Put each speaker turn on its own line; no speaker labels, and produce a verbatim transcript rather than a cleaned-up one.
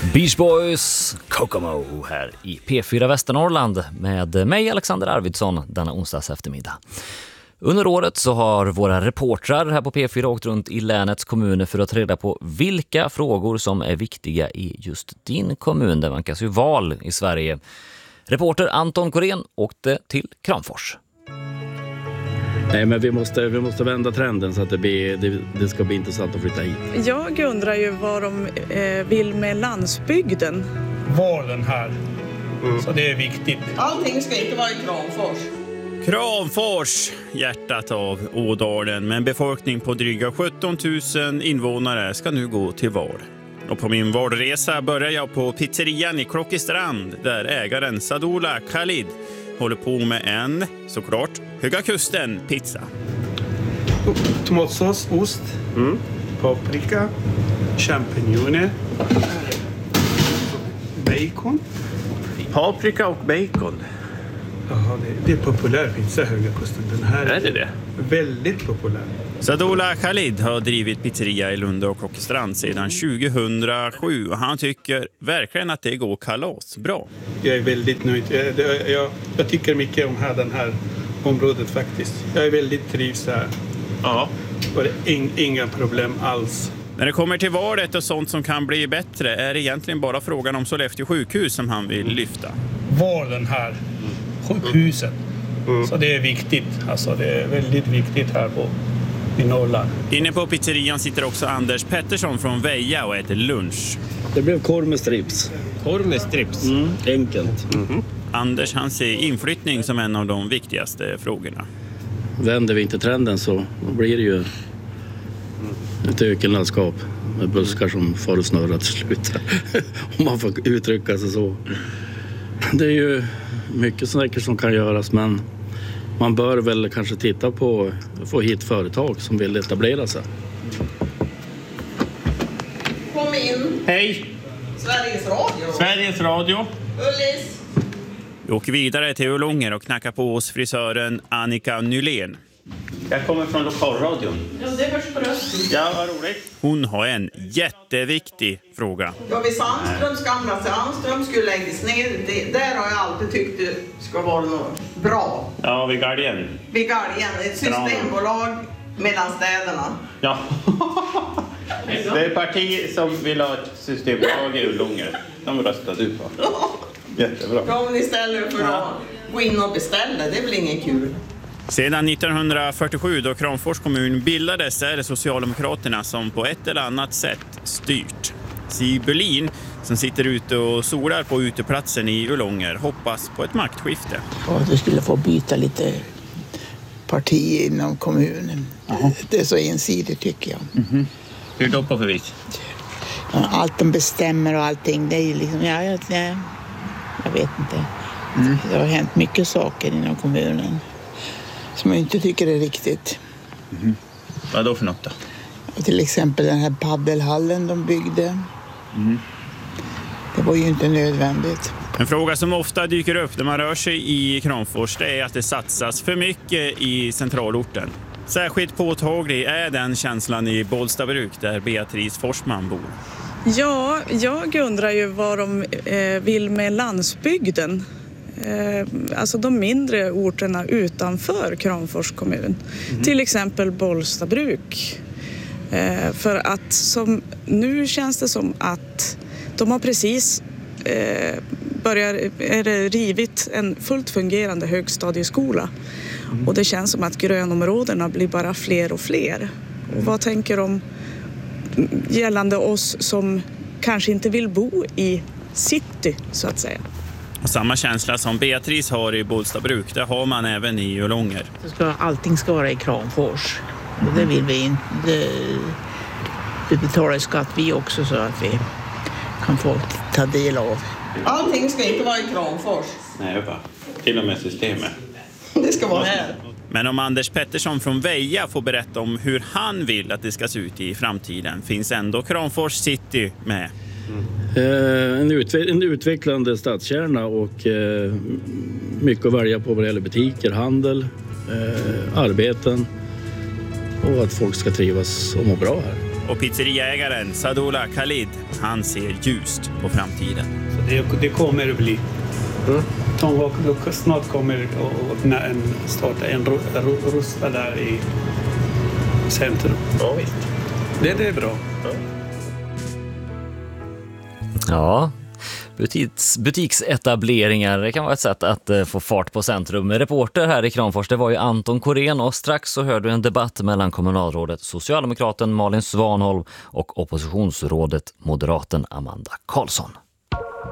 Beach Boys, Kokomo här i P fyra Västernorrland med mig Alexander Arvidsson denna onsdags eftermiddag. Under året så har våra reportrar här på P fyra åkt runt i länets kommuner för att ta reda på vilka frågor som är viktiga i just din kommun. Det vankas ju val i Sverige. Reporter Anton Korén åkte till Kramfors.
Nej, men vi måste, vi måste vända trenden så att det, blir, det, det ska bli intressant att flytta hit.
Jag undrar ju vad de eh, vill med landsbygden.
Valen här. Mm. Så det är viktigt.
Allting ska inte vara i Kramfors.
Kramfors, hjärtat av Ådalen med en befolkning på dryga sjutton tusen invånare ska nu gå till val. Och på min valresa börjar jag på pizzerian i Klockestrand där ägaren Sadullah Khalid håller på med en, såklart, Höga Kusten pizza.
Tomatsås, ost, mm. paprika, champinjoner, bacon.
Paprika och bacon.
Jaha, det, det är populär pizza Höga Kusten. Den här
är det det?
Väldigt populär.
Sadullah Khalid har drivit pizzeria i Lund och Klockestrand sedan tjugohundrasju och han tycker verkligen att det går kalas bra.
Jag är väldigt nöjd. Jag, jag, jag tycker mycket om här, den här området faktiskt. Jag är väldigt trivs här.
Ja.
Och det är in, inga problem alls.
När det kommer till valet och sånt som kan bli bättre är det egentligen bara frågan om Sollefteå sjukhus som han vill lyfta.
Valen här. Sjukhuset. Mm. Så det är viktigt. Alltså det är väldigt viktigt här på i Norrland.
Inne på pizzerian sitter också Anders Pettersson från Veja och äter lunch.
Det blev korv med strips.
Korv med strips?
Mm, enkelt.
Mm-hmm. Anders han ser inflyttning som en av de viktigaste frågorna.
Vänder vi inte trenden så blir det ju ett ökenlandskap med buskar som får snurra till slut. Om man får uttrycka sig så. Det är ju mycket saker som kan göras, men man bör väl kanske titta på att få hit företag som vill etablera sig.
Kom in.
Hej!
Sveriges Radio.
Sveriges Radio.
Ullis.
Vi åker vidare till Ullånger och knackar på hos frisören Annika Nylén. Jag kommer från lokalradion.
Ja, det hörs på rösten.
Ja, vad roligt. Hon har en jätteviktig fråga.
Ja, vid Sandströms gamla Sandström skulle läggas ner. Det, där har jag alltid tyckt det ska vara något bra.
Ja, vid Galgen.
Vid Galgen, ett systembolag mellan städerna.
Ja. Det är parti som vill ha ett systembolag i Ullånger. De röstar du på. Jättebra.
Ja, men istället för att gå in och beställa, det är väl ingen kul.
Sedan nittonhundrafyrtiosju då Kramfors kommun bildades är det Socialdemokraterna som på ett eller annat sätt styrt. Siv Berlin som sitter ute och solar på uteplatsen i Ullånger hoppas på ett maktskifte.
Och att vi skulle få byta lite parti inom kommunen. Aha. Det är så ensidigt tycker jag.
Mm-hmm. Hur då på för vis?
Allt de bestämmer och allting, det är ju liksom, ja, jag, jag, jag vet inte. Mm. Det har hänt mycket saker inom kommunen som jag inte tycker är riktigt.
Mm. Vad då för något då?
Och till exempel den här paddelhallen de byggde. Mm. Det var ju inte nödvändigt.
En fråga som ofta dyker upp när man rör sig i Kramfors det är att det satsas för mycket i centralorten. Särskilt påtaglig är den känslan i Bollstabruk där Beatrice Forsman bor.
Ja, jag undrar ju vad de eh, vill med landsbygden. Eh, alltså de mindre orterna utanför Kramfors kommun. Mm. Till exempel Bollstabruk. Eh, för att som, nu känns det som att de har precis eh, börjat, är rivit en fullt fungerande högstadieskola. Mm. Och det känns som att grönområdena blir bara fler och fler. Och vad tänker de gällande oss som kanske inte vill bo i city så att säga?
Och samma känsla som Beatrice har i Bollstabruk, det har man även i Ullånger.
Ska, allting ska vara i Kramfors. Och det vill vi inte. Vi betalar skatt vi också så att vi kan få ta del av.
Allting ska inte vara i Kramfors.
Nej, va? Till och med systemet.
Det ska vara här.
Men om Anders Pettersson från Veja får berätta om hur han vill att det ska se ut i framtiden finns ändå Kramfors city med.
Mm. Eh, en, utve- en utvecklande stadskärna och eh, mycket att välja på vad det gäller butiker, handel, eh, arbeten och att folk ska trivas och må bra här.
Och pizzeriaägaren Sadullah Khalid, han ser ljust på framtiden.
Så det, det kommer att bli. Mm. De snart kommer att öppna en, starta en rusta där i centrum.
Ja, visst.
Det, det är bra.
Ja.
Ja, butiks, butiksetableringar, det kan vara ett sätt att uh, få fart på centrum. Reporter här i Kramfors, det var ju Anton Korén, och strax så hörde du en debatt mellan kommunalrådet Socialdemokraten Malin Svanholm och oppositionsrådet Moderaten Amanda Karlsson.